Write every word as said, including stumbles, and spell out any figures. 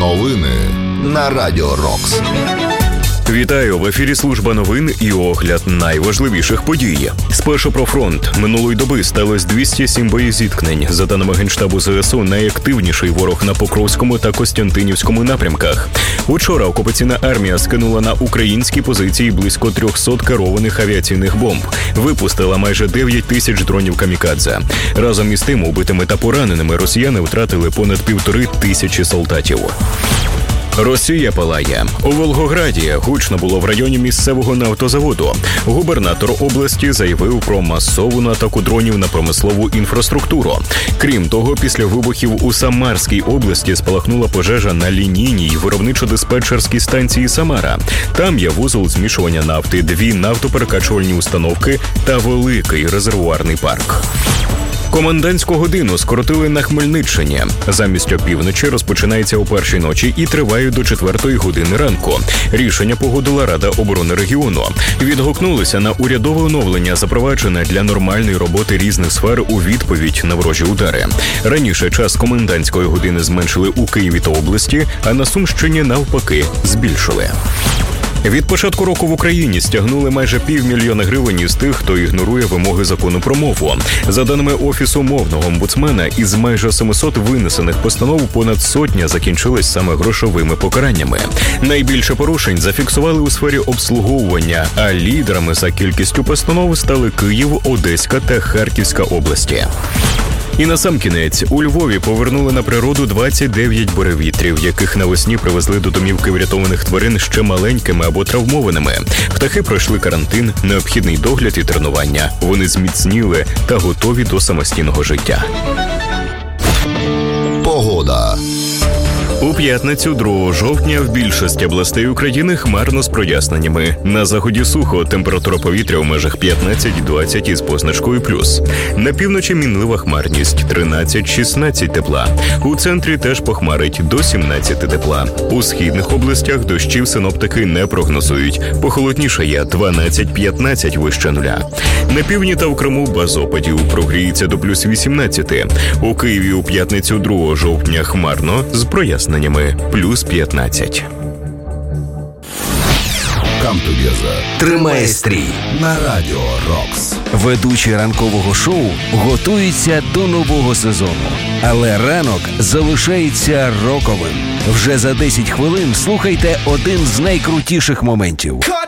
Новини на Радіо Рокс. Вітаю! В ефірі служба новин і огляд найважливіших подій. Спершу про фронт. Минулої доби сталося двісті сім боєзіткнень. За даними Генштабу ЗСУ, найактивніший ворог на Покровському та Костянтинівському напрямках. Учора окупаційна армія скинула на українські позиції близько триста керованих авіаційних бомб. Випустила майже дев'ять тисяч дронів камікадзе. Разом із тим, убитими та пораненими росіяни втратили понад півтори тисячі солдатів. Росія палає. У Волгограді гучно було в районі місцевого нафтозаводу. Губернатор області заявив про масову атаку дронів на промислову інфраструктуру. Крім того, після вибухів у Самарській області спалахнула пожежа на лінійній виробничо-диспетчерській станції Самара. Там є вузол змішування нафти, дві нафтоперекачувальні установки та великий резервуарний парк. Комендантську годину скоротили на Хмельниччині. Замість опівночі розпочинається о першій ночі і триває до четвертої години ранку. Рішення погодила Рада оборони регіону. Відгукнулися на урядове оновлення, запроваджене для нормальної роботи різних сфер у відповідь на ворожі удари. Раніше час комендантської години зменшили у Києві та області, а на Сумщині навпаки збільшили. Від початку року в Україні стягнули майже півмільйона гривень із тих, хто ігнорує вимоги закону про мову. За даними Офісу мовного омбудсмена, із майже сімсот винесених постанов понад сотня закінчились саме грошовими покараннями. Найбільше порушень зафіксували у сфері обслуговування, а лідерами за кількістю постанов стали Київ, Одеська та Харківська області. І насамкінець, у Львові повернули на природу двадцять дев'ять буревітрів, яких навесні привезли до домівки врятованих тварин ще маленькими або травмованими. Птахи пройшли карантин, необхідний догляд і тренування. Вони зміцніли та готові до самостійного життя. Погода. У п'ятницю, другого жовтня, в більшості областей України хмарно з проясненнями. На заході сухо, температура повітря у межах п'ятнадцять-двадцять із позначкою плюс. На півночі мінлива хмарність тринадцять-шістнадцять тепла. У центрі теж похмарить до сімнадцяти тепла. У східних областях дощів синоптики не прогнозують. Похолоднішає дванадцять-п'ятнадцять вище нуля. На півдні та в Криму без опадів, прогріється до плюс вісімнадцяти. У Києві у п'ятницю, другого жовтня хмарно з проясненнями. Плюс п'ятнадцять. Come together. Тримає стрій На Радіо Рокс. Ведучі ранкового шоу готуються до нового сезону. Але ранок залишається роковим. Вже за десять хвилин слухайте один з найкрутіших моментів.